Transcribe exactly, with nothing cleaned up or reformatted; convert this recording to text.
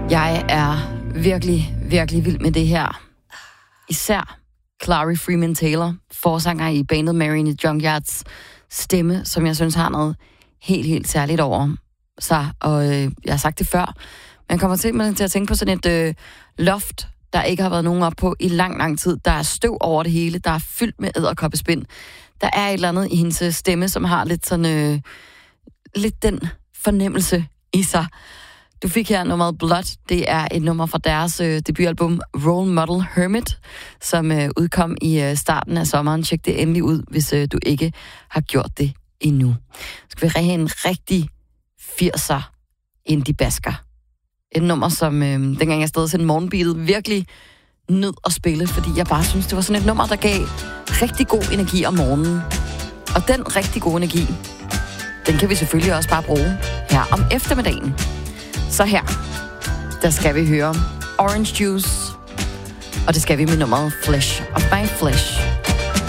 Jeg er virkelig, virkelig vild med det her. Især Clary Freeman Taylor, forsanger i bandet Marion Junkyards stemme, som jeg synes har noget helt, helt særligt over sig. Og øh, jeg har sagt det før, man kommer til, til at tænke på sådan et øh, loft, der ikke har været nogen op på i lang, lang tid. Der er støv over det hele, der er fyldt med edderkoppespind. Der er et eller andet i hendes stemme, som har lidt sådan øh, lidt den fornemmelse i sig. Du fik her nummeret Blood. Det er et nummer fra deres øh, debutalbum Role Model Hermit, som øh, udkom i øh, starten af sommeren. Tjek det endelig ud, hvis øh, du ikke har gjort det endnu. Så skal vi have en rigtig firser indie-basker. Et nummer, som øh, dengang jeg stod til morgenbeatet virkelig nød at spille, fordi jeg bare synes, det var sådan et nummer, der gav rigtig god energi om morgenen. Og den rigtig gode energi, den kan vi selvfølgelig også bare bruge her om eftermiddagen. Så her, der skal vi høre Orange Juice, og det skal vi med nummeret Flesh of My Flesh.